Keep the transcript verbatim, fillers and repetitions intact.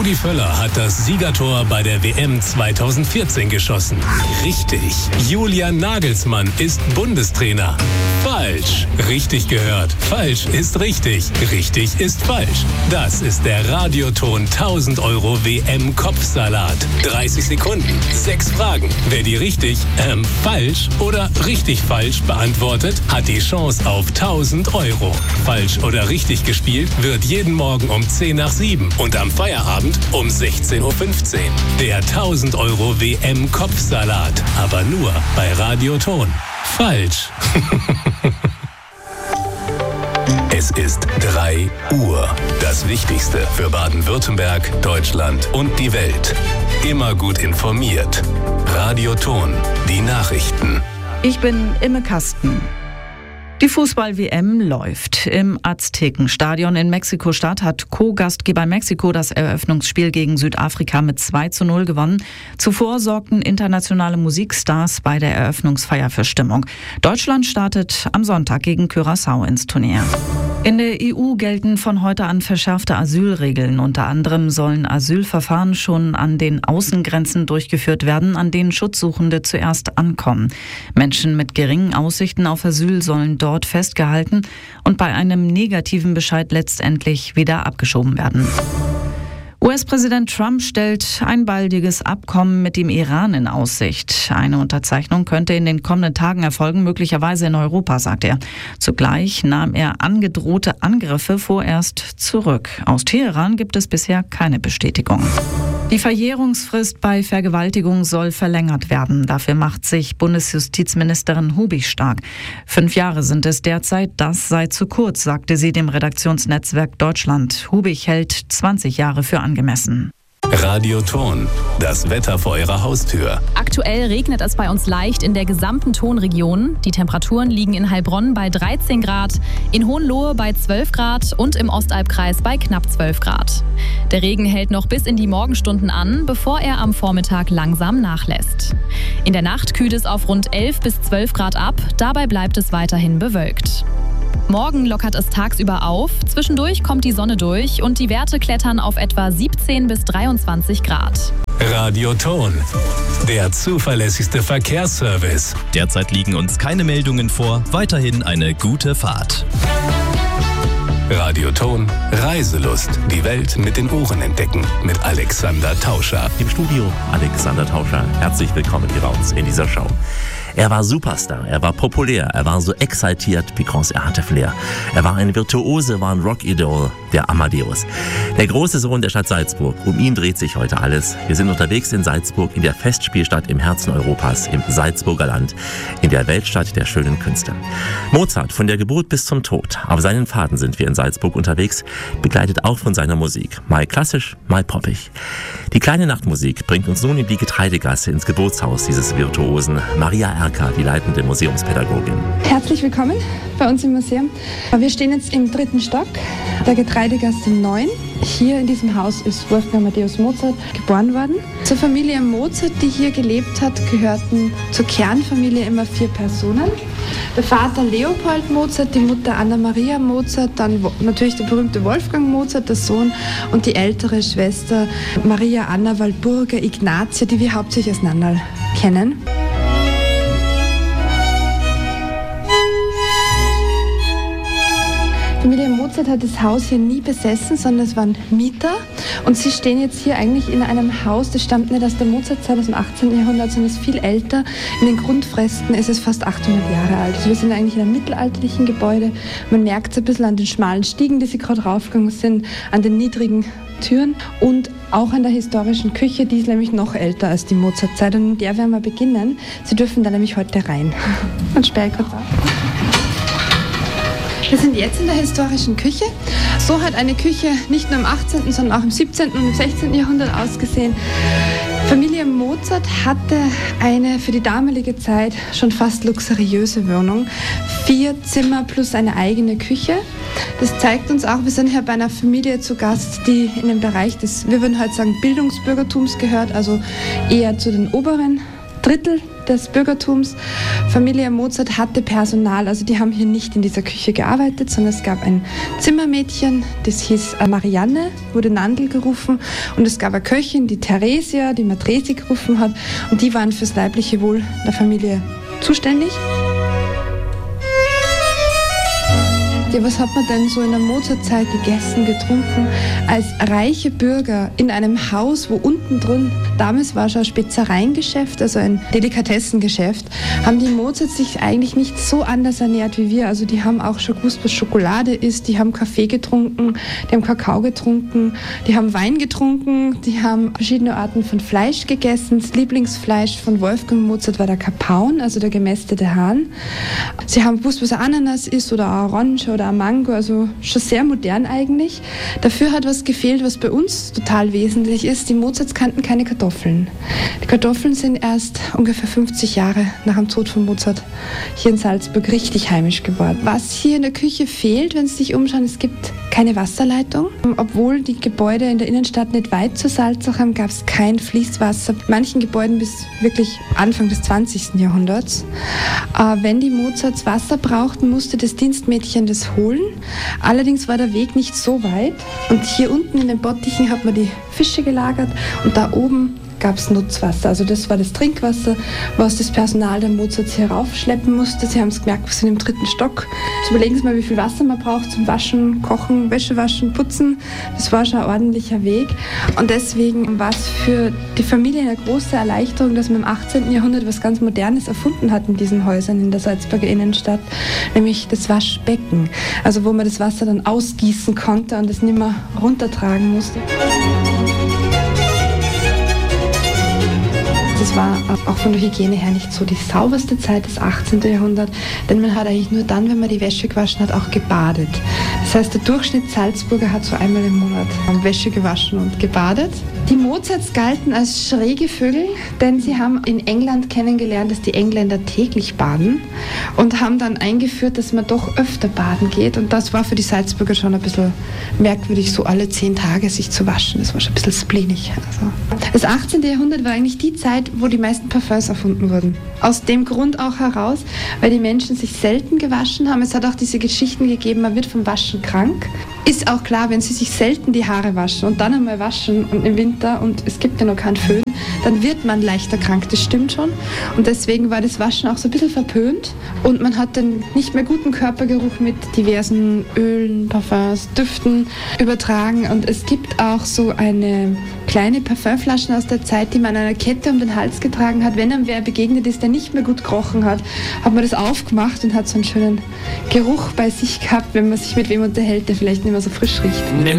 Rudi Völler hat das Siegertor bei der W M zweitausendvierzehn geschossen. Richtig. Julian Nagelsmann ist Bundestrainer. Falsch. Richtig gehört. Falsch ist richtig. Richtig ist falsch. Das ist der Radioton tausend Euro W M-Kopfsalat. dreißig Sekunden, sechs Fragen. Wer die richtig, ähm, falsch oder richtig falsch beantwortet, hat die Chance auf tausend Euro. Falsch oder richtig gespielt wird jeden Morgen um zehn nach sieben und am Feierabend um sechzehn Uhr fünfzehn. Der tausend Euro W M-Kopfsalat. Aber nur bei Radioton. Falsch. Es ist drei Uhr. Das Wichtigste für Baden-Württemberg, Deutschland und die Welt. Immer gut informiert. Radioton. Die Nachrichten. Ich bin Imme Kasten. Die Fußball-W M läuft. Im Aztekenstadion in Mexiko-Stadt hat Co-Gastgeber Mexiko das Eröffnungsspiel gegen Südafrika mit zwei zu null gewonnen. Zuvor sorgten internationale Musikstars bei der Eröffnungsfeier für Stimmung. Deutschland startet am Sonntag gegen Curaçao ins Turnier. In der E U gelten von heute an verschärfte Asylregeln. Unter anderem sollen Asylverfahren schon an den Außengrenzen durchgeführt werden, an denen Schutzsuchende zuerst ankommen. Menschen mit geringen Aussichten auf Asyl sollen dort festgehalten und bei einem negativen Bescheid letztendlich wieder abgeschoben werden. U S-Präsident Trump stellt ein baldiges Abkommen mit dem Iran in Aussicht. Eine Unterzeichnung könnte in den kommenden Tagen erfolgen, möglicherweise in Europa, sagt er. Zugleich nahm er angedrohte Angriffe vorerst zurück. Aus Teheran gibt es bisher keine Bestätigung. Die Verjährungsfrist bei Vergewaltigung soll verlängert werden. Dafür macht sich Bundesjustizministerin Hubig stark. Fünf Jahre sind es derzeit, das sei zu kurz, sagte sie dem Redaktionsnetzwerk Deutschland. Hubig hält zwanzig Jahre für angemessen. Radioton. Das Wetter vor Ihrer Haustür. Aktuell regnet es bei uns leicht in der gesamten Tonregion. Die Temperaturen liegen in Heilbronn bei dreizehn Grad, in Hohenlohe bei zwölf Grad und im Ostalbkreis bei knapp zwölf Grad. Der Regen hält noch bis in die Morgenstunden an, bevor er am Vormittag langsam nachlässt. In der Nacht kühlt es auf rund elf bis zwölf Grad ab, dabei bleibt es weiterhin bewölkt. Morgen lockert es tagsüber auf, zwischendurch kommt die Sonne durch und die Werte klettern auf etwa siebzehn bis dreiundzwanzig Grad. Radioton. Der zuverlässigste Verkehrsservice. Derzeit liegen uns keine Meldungen vor, weiterhin eine gute Fahrt. Radioton. Reiselust. Die Welt mit den Ohren entdecken. Mit Alexander Tauscher. Im Studio Alexander Tauscher. Herzlich willkommen hier bei uns in dieser Show. Er war Superstar, er war populär, er war so exaltiert, because er hatte Flair. Er war ein Virtuose, war ein Rockidol, der Amadeus. Der große Sohn der Stadt Salzburg, um ihn dreht sich heute alles. Wir sind unterwegs in Salzburg, in der Festspielstadt im Herzen Europas, im Salzburger Land, in der Weltstadt der schönen Künste. Mozart, von der Geburt bis zum Tod. Auf seinen Pfaden sind wir in Salzburg unterwegs, begleitet auch von seiner Musik. Mal klassisch, mal poppig. Die kleine Nachtmusik bringt uns nun in die Getreidegasse, ins Geburtshaus dieses Virtuosen, Maria Erka, die leitende Museumspädagogin. Herzlich willkommen bei uns im Museum. Wir stehen jetzt im dritten Stock der Getreidegasse neun. Hier in diesem Haus ist Wolfgang Amadeus Mozart geboren worden. Zur Familie Mozart, die hier gelebt hat, gehörten zur Kernfamilie immer vier Personen. Der Vater Leopold Mozart, die Mutter Anna-Maria Mozart, dann natürlich der berühmte Wolfgang Mozart, der Sohn, und die ältere Schwester Maria Anna Walburga Ignatia, die wir hauptsächlich aus Nannal kennen. Familie Mozart hat das Haus hier nie besessen, sondern es waren Mieter. Und sie stehen jetzt hier eigentlich in einem Haus, das stammt nicht aus der Mozartzeit, aus dem achtzehnten Jahrhundert, sondern ist viel älter. In den Grundfresken ist es fast achthundert Jahre alt. Also wir sind eigentlich in einem mittelalterlichen Gebäude. Man merkt es ein bisschen an den schmalen Stiegen, die sie gerade raufgegangen sind, an den niedrigen Türen und auch an der historischen Küche, die ist nämlich noch älter als die Mozartzeit. Und in der werden wir beginnen. Sie dürfen da nämlich heute rein. Und sperre kurz auf. Wir sind jetzt in der historischen Küche. So hat eine Küche nicht nur im achtzehnten, sondern auch im siebzehnten und im sechzehnten Jahrhundert ausgesehen. Familie Mozart hatte eine für die damalige Zeit schon fast luxuriöse Wohnung. Vier Zimmer plus eine eigene Küche. Das zeigt uns auch, wir sind hier bei einer Familie zu Gast, die in den Bereich des, wir würden heute sagen, Bildungsbürgertums gehört, also eher zu den oberen Drittel des Bürgertums. Familie Mozart hatte Personal, also die haben hier nicht in dieser Küche gearbeitet, sondern es gab ein Zimmermädchen, das hieß Marianne, wurde Nandl gerufen, und es gab eine Köchin, die Theresia, die Matresi gerufen hat, und die waren fürs leibliche Wohl der Familie zuständig. Ja, was hat man denn so in der Mozartzeit gegessen, getrunken? Als reiche Bürger in einem Haus, wo unten drin, damals war schon ein Spezereiengeschäft, also ein Delikatessengeschäft, haben die Mozarts sich eigentlich nicht so anders ernährt wie wir. Also die haben auch schon gewusst, was Schokolade ist, die haben Kaffee getrunken, die haben Kakao getrunken, die haben Wein getrunken, die haben verschiedene Arten von Fleisch gegessen. Das Lieblingsfleisch von Wolfgang Mozart war der Kapaun, also der gemästete Hahn. Sie haben gewusst, was ein Ananas ist oder ein Orange oder ein Mango, also schon sehr modern eigentlich. Dafür hat was gefehlt, was bei uns total wesentlich ist. Die Mozarts kannten keine Kartoffeln. Die Kartoffeln sind erst ungefähr fünfzig Jahre nach dem Tod von Mozart hier in Salzburg richtig heimisch geworden. Was hier in der Küche fehlt, wenn Sie sich umschauen, es gibt keine Wasserleitung. Obwohl die Gebäude in der Innenstadt nicht weit zur Salzach haben, gab es kein Fließwasser. In manchen Gebäuden bis wirklich Anfang des zwanzigsten Jahrhunderts. Äh, wenn die Mozarts Wasser brauchten, musste das Dienstmädchen das holen. Allerdings war der Weg nicht so weit. Und hier unten in den Bottichen hat man die Fische gelagert und da oben gab es Nutzwasser. Also das war das Trinkwasser, was das Personal der Mozarts hier raufschleppen musste. Sie haben es gemerkt, wir sind im dritten Stock. Jetzt überlegen Sie mal, wie viel Wasser man braucht zum Waschen, Kochen, Wäsche waschen, Putzen. Das war schon ein ordentlicher Weg. Und deswegen war es für die Familie eine große Erleichterung, dass man im achtzehnten Jahrhundert was ganz Modernes erfunden hat in diesen Häusern in der Salzburger Innenstadt, nämlich das Waschbecken. Also wo man das Wasser dann ausgießen konnte und es nicht mehr runtertragen musste. Das war auch von der Hygiene her nicht so die sauberste Zeit des achtzehnten Jahrhunderts, denn man hat eigentlich nur dann, wenn man die Wäsche gewaschen hat, auch gebadet. Das heißt, der Durchschnitt Salzburger hat so einmal im Monat Wäsche gewaschen und gebadet. Die Mozarts galten als schräge Vögel, denn sie haben in England kennengelernt, dass die Engländer täglich baden, und haben dann eingeführt, dass man doch öfter baden geht, und das war für die Salzburger schon ein bisschen merkwürdig, so alle zehn Tage sich zu waschen. Das war schon ein bisschen spleenig. Also. Das achtzehnten Jahrhundert war eigentlich die Zeit, wo die meisten Parfums erfunden wurden. Aus dem Grund auch heraus, weil die Menschen sich selten gewaschen haben. Es hat auch diese Geschichten gegeben, man wird vom Waschen krank. Ist auch klar, wenn Sie sich selten die Haare waschen und dann einmal waschen und im Winter und es gibt ja noch keinen Föhn, dann wird man leichter krank, das stimmt schon. Und deswegen war das Waschen auch so ein bisschen verpönt und man hat den nicht mehr guten Körpergeruch mit diversen Ölen, Parfums, Düften übertragen. Und es gibt auch so eine kleine Parfümflaschen aus der Zeit, die man an einer Kette um den Hals getragen hat. Wenn einem wer begegnet ist, der nicht mehr gut gerochen hat, hat man das aufgemacht und hat so einen schönen Geruch bei sich gehabt, wenn man sich mit wem unterhält, der vielleicht nicht mehr so frisch riecht.